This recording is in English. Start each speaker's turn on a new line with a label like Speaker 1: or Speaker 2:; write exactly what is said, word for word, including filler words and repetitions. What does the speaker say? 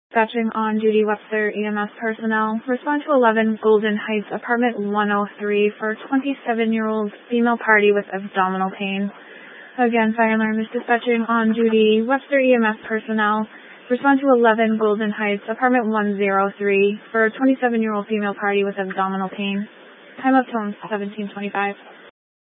Speaker 1: Dispatching on duty Webster E M S personnel. Respond to eleven Golden Heights, apartment one oh three for twenty-seven-year-old female party with abdominal pain. Again, fire alarm is dispatching on duty Webster E M S personnel. Respond to eleven Golden Heights, apartment one oh three for twenty-seven-year-old female party with abdominal pain. Time of tone seventeen twenty-five.